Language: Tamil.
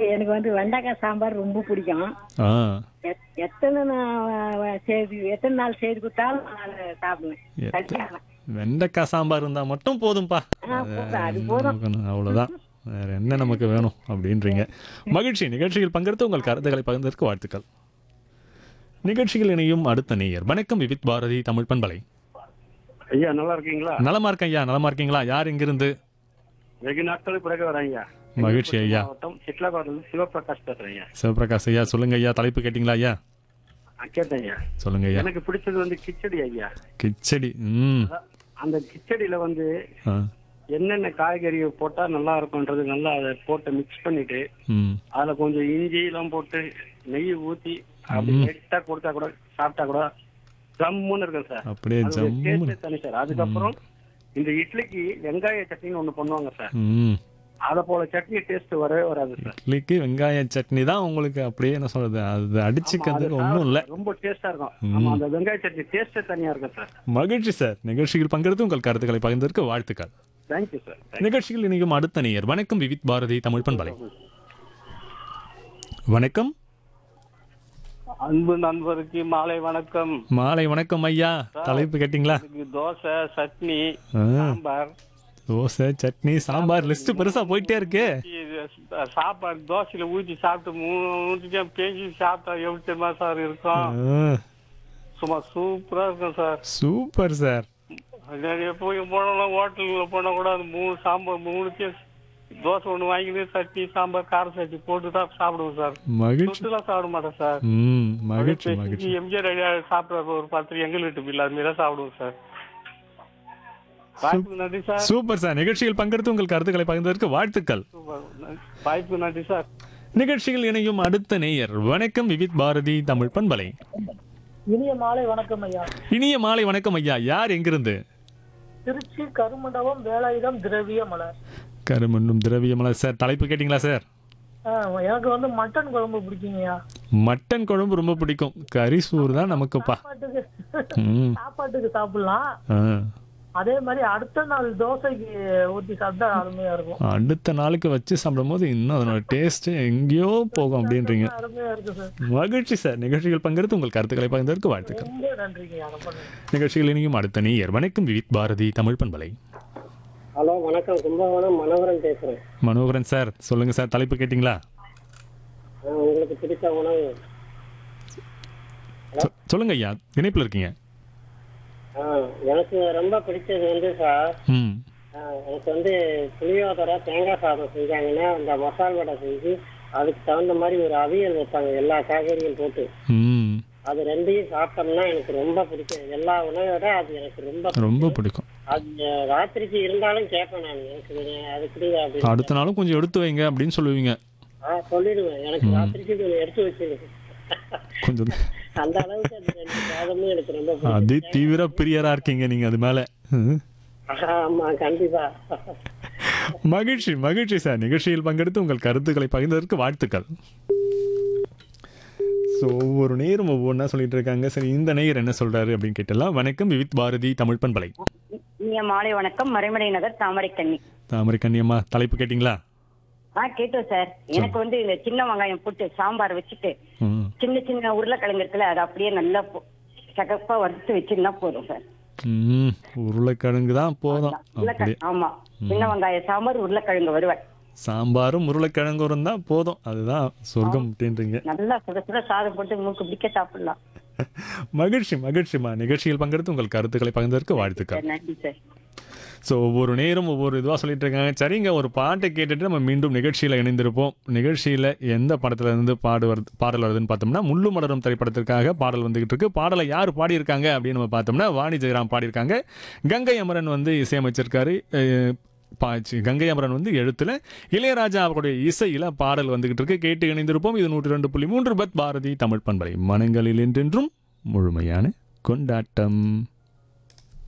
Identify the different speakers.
Speaker 1: எனக்கு வந்து வெண்டைக்காய் சாம்பார் ரொம்ப பிடிக்கும்.
Speaker 2: ஆ
Speaker 1: எத்தனை எத்தனை நாள் செய்து கொடுத்தாலும் நான் அதை சாப்பிடுவேன்.
Speaker 2: எத்த வெண்டைக்காய் சாம்பார் இருந்தால் மட்டும் போதும்பா.
Speaker 1: போதும், அது போதும்.
Speaker 2: அவ்வளோதான். வேற என்ன நமக்கு வேணும் அப்படின்றீங்க. மகிழ்ச்சி. நிகழ்ச்சியில் பங்கெடுத்து உங்கள் கருத்துக்களை பகிர்ந்ததற்கு வாழ்த்துக்கள். நிகழ்ச்சியில் இணையும் அடுத்த நேயர். வணக்கம் விவித் பாரதி தமிழ் பண்பலை.
Speaker 3: ஐயா நல்லா இருக்கீங்களா?
Speaker 2: நலமா இருக்கேன் ஐயா. நலமா இருக்கீங்களா? யார் எங்கிருந்து?
Speaker 3: வெகு நாட்களுக்கு பிறகு வரேன் ஐயா.
Speaker 2: மகிழ்ச்சி ஐயா.
Speaker 3: மாவட்டம் சிட்லாபாத்திலிருந்து சிவபிரகாஷ் பேசுறேன் ஐயா.
Speaker 2: சிவபிரகாஷ் ஐயா, சொல்லுங்க ஐயா. தலைப்பு கேட்டிங்களா ஐயா?
Speaker 3: கேட்டேன் ஐயா.
Speaker 2: சொல்லுங்க ஐயா.
Speaker 3: எனக்கு பிடிச்சது வந்து கிச்சடி ஐயா.
Speaker 2: கிச்சடி.
Speaker 3: அந்த கிச்சடியில வந்து
Speaker 2: ஆ
Speaker 3: என்னென்ன காய்கறி போட்டா நல்லா இருக்கும்ன்றது நல்லா அதை போட்டு மிக்ஸ் பண்ணிட்டு
Speaker 2: ம்
Speaker 3: அதுல கொஞ்சம் இஞ்சி எல்லாம் போட்டு நெய் ஊத்தி அப்படி நெட்டா கொடுத்தா கூட சாப்பிட்டா கூட ஜம்முன்னு இருக்கும் சார்.
Speaker 2: அப்படியே ஜம்முன்னு.
Speaker 3: டேஸ்டே தனி சார். அதுக்கப்புறம் இந்த இட்லிக்கு வெங்காய சட்னின்னு ஒண்ணு பண்ணுவாங்க சார். அத போல சட்னி டேஸ்ட் வரவே வராது சார்.
Speaker 2: இட்லிக்கு வெங்காய சட்னி தான் உங்களுக்கு அப்படியே என்ன சொல்றது, அது அடிச்சுக்கிறதுக்கு ஒன்றும் இல்லை.
Speaker 3: ரொம்ப டேஸ்டா இருக்கும். ஆமா, அந்த வெங்காய சட்னி டேஸ்டே தனியா இருக்கும் சார்.
Speaker 2: மகிழ்ச்சி சார். நிகழ்ச்சியில் பங்கெடுத்து உங்கள் கருத்துக்களை பகிர்ந்ததற்கு வாழ்த்துக்கள்.
Speaker 3: Thank you sir.
Speaker 2: நிகழ்ச்சியில் இணையும் அடுத்த நேயர். வணக்கம் விவித் பாரதி தமிழ் பண்பலை. வணக்கம்.
Speaker 4: அன்பு நண்பருக்கு மாலை வணக்கம்.
Speaker 2: மாலை வணக்கம் ஐயா. தலைப்பு கேட்டிங்களா?
Speaker 4: தோசை சட்னி
Speaker 2: ஆ,
Speaker 4: சாம்பார்.
Speaker 2: தோசை சட்னி சாம்பார் லிஸ்ட் பெருசா போயிட்டே இருக்கு.
Speaker 4: சாப்பாடு தோசையில ஊற்றி சாப்பிட்டு 3 பேசி சாப்பிட்டா எப்படி தெரியுமா சார் இருக்கும்? சும்மா சூப்பரா இருக்கும் சார்.
Speaker 2: Super sir.
Speaker 4: போய் போனோம்னா ஹோட்டலுக்குள்ள போனா கூட அந்த 3 சாம்பார் 3 தோசை ஒண்ணு வாங்கிட்டு சட்னி சாம்பார் கார சட்னி போட்டு தான் சாப்பிடுவோம் சார்.
Speaker 2: மகிழ்ச்சி.
Speaker 4: சுட்டுலாம் சாப்பிட மாட்டேன் சார்.
Speaker 2: மகிழ்ச்சி மகிழ்ச்சி.
Speaker 4: எம்ஜிஆர் ஐயா சாப்பிட்ற ஒரு 10 எங்கள் வீட்டு பிள்ளை அது மாதிரி சாப்பிடுவோம் சார். வாய்ப்புக்கு நன்றி சார்.
Speaker 2: Super sir. நிகழ்ச்சியில் பங்கெடுத்து உங்கள் கருத்துக்களை பகிர்ந்ததற்கு வாழ்த்துக்கள்.
Speaker 4: வாய்ப்புக்கு நன்றி சார்.
Speaker 2: நிகழ்ச்சியில் இணையும் அடுத்த நேயர். வணக்கம் விவித் பாரதி தமிழ் பண்பலை.
Speaker 5: இனிய மாலை வணக்கம் ஐயா.
Speaker 2: இனிய மாலை வணக்கம் ஐயா. யார் எங்கிருந்து?
Speaker 5: திருச்சி கருமண்டபம் வேலாயுதம் திரவிய மலர்.
Speaker 2: கருமண்ணும் திரவியமலர் சார். தலைப்பு கேட்டிங்களா சார்?
Speaker 5: எனக்கு வந்து மட்டன் குழம்பு பிடிக்குங்கய்யா.
Speaker 2: மட்டன் குழம்பு ரொம்ப பிடிக்கும். கறி சோறு தான் நமக்குப்பா.
Speaker 5: சாப்பாட்டுக்கு சாப்பிடலாம். அதே மாதிரி அடுத்த நாள் தோசைக்கு ஊற்றி சாப்பிட்டா அருமையா இருக்கும்.
Speaker 2: அடுத்த நாளுக்கு வச்சு சாப்பிடும் போது இன்னும் அதனோட டேஸ்ட் எங்கேயோ போகும் அப்படின்றீங்க.
Speaker 5: அருமையா இருக்கு சார்.
Speaker 2: மகிழ்ச்சி சார். நிகழ்ச்சிகள் பங்கெடுத்து உங்கள் கருத்துக்களை பகிர்ந்ததற்கு வாழ்த்துக்கள்.
Speaker 5: ரொம்ப நன்றிங்கய்யா. ரொம்ப நன்றி.
Speaker 2: நிகழ்ச்சியில் இனியும் அடுத்த நேயர். வணக்கம் விவித் பாரதி தமிழ் பண்பலை.
Speaker 6: ஹலோ வணக்கம். கும்பகோணம் மனோகரன் பேசுறேன்.
Speaker 2: மனோகரன் சார், சொல்லுங்க சார். தலைப்பு கேட்டிங்களா?
Speaker 6: உங்களுக்கு பிடித்த உணவு?
Speaker 2: சொல்லுங்க ஐயா, இணைப்பில் இருக்கீங்க.
Speaker 6: எனக்கு ரொம்ப பிடிச்சது வந்து சார், எனக்கு வந்து புளியோதரை தேங்காய் சாதம் செஞ்சாங்கன்னா அந்த மசால் வடை செஞ்சு அதுக்கு தகுந்த மாதிரி ஒரு அவியல் வைப்பாங்க எல்லா காய்கறியும் போட்டு. அது ரெண்டையும் சாப்பிட்டோம்னா எனக்கு ரொம்ப பிடிக்கும். எல்லா உணவோட அது எனக்கு ரொம்ப பிடிக்கும். அது ராத்திரிக்கு இருந்தாலும் கேட்பேன் நான். எனக்கு அது பிடிக்கும்.
Speaker 2: அடுத்த நாளும் கொஞ்சம் எடுத்து வைங்க அப்படின்னு சொல்லுவீங்க.
Speaker 6: சொல்லிடுவேன். எனக்கு ராத்திரிக்கு கொஞ்சம் எடுத்து வச்சிருக்கேன்.
Speaker 2: கொஞ்சம்
Speaker 6: அந்த அளவுக்கு அது 2 சாதமும் எனக்கு ரொம்ப பிடிக்கும்.
Speaker 2: அது தீவிர பிரியரா இருக்கீங்க நீங்க அது மேல.
Speaker 6: ஆமா கண்டிப்பா.
Speaker 2: மகிழ்ச்சி மகிழ்ச்சி சார். நிகழ்ச்சியில் பங்கெடுத்து உங்கள் கருத்துக்களை பகிர்ந்ததற்கு வாழ்த்துக்கள். ஸோ ஒவ்வொரு நேரம் ஒவ்வொன்றா சொல்லிட்டு இருக்காங்க. சரி, இந்த நேயர் என்ன சொல்றாரு அப்படின்னு கேட்டலாம். வணக்கம் விவித் பாரதி தமிழ் பண்பலை.
Speaker 1: மாலை வணக்கம். மறைமலை நகர் தாமரை கண்ணி.
Speaker 2: தாமரை கண்ணியம்மா, தலைப்பு கேட்டிங்களா?
Speaker 1: கேட்டோம் சார். எனக்கு வந்து இந்த சின்ன வெங்காயம் போட்டு சாம்பார் வச்சுட்டு சின்ன சின்ன உருளைக்கிழங்கு இருக்குல்ல, அது அப்படியே நல்லா சகப்பா வறுத்து வச்சுன்னா போதும் சார்.
Speaker 2: உருளைக்கிழங்கு தான் போதும்.
Speaker 1: ஆமா, சின்ன வெங்காய சாம்பார் உருளைக்கிழங்கு வருவேன்.
Speaker 2: சாம்பாரும் உருளைக்கிழங்கும் இருந்தா போதும். அதுதான் சொர்க்கம் அப்படின்றீங்க.
Speaker 1: நல்லா சுட சுட சாதம் போட்டு மூக்கு பிடிக்க சாப்பிடலாம்.
Speaker 2: மகிழ்ச்சி மகிழ்ச்சிமா. நிகழ்ச்சியில் பங்கெடுத்து உங்கள் கருத்துக்களை பகிர்ந்ததற்கு வாழ்த்துக்கள்.
Speaker 1: நன்றி சார்.
Speaker 2: ஸோ ஒவ்வொரு நேரம் ஒவ்வொரு இதுவாக சொல்லிட்டு இருக்காங்க. சரிங்க, ஒரு பாட்டை கேட்டுட்டு நம்ம மீண்டும் நிகழ்ச்சியில் இணைந்திருப்போம். நிகழ்ச்சியில் எந்த படத்துல இருந்து பாடல் வருதுன்னு பார்த்தோம்னா, முள்ளு மலரும் திரைப்படத்திற்காக பாடல் வந்துகிட்டு இருக்கு. பாடலை யார் பாடியிருக்காங்க அப்படின்னு நம்ம பார்த்தோம்னா, வாணி ஜெயராம் பாடியிருக்காங்க. கங்கை அமரன் வந்து இசையமைச்சிருக்காரு. கங்கை அமரன் வந்து எழுத்துல, இளையராஜா அவருடைய இசையில பாடல் வந்துகிட்டு இருக்கு. கேட்டு இணைந்திருப்போம். இது 102.3 பாரதி தமிழ் பண்பலை. மனங்களில் என்றென்றும் முழுமையான கொண்டாட்டம்.